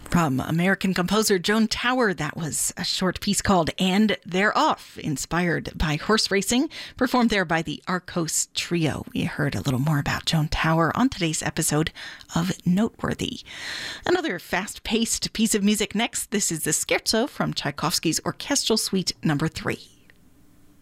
From American composer Joan Tower, that was a short piece called And They're Off, inspired by horse racing, performed there by the Arcos Trio. We heard a little more about Joan Tower on today's episode of Noteworthy. Another fast-paced piece of music next. This is the Scherzo from Tchaikovsky's Orchestral Suite No. 3.